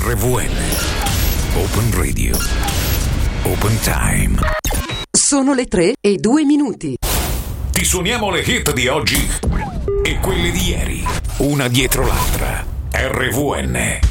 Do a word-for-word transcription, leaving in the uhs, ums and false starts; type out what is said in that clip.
R V N. Open Radio. Open Time. Sono le tre e due minuti. Ti suoniamo le hit di oggi e quelle di ieri, una dietro l'altra. R V N.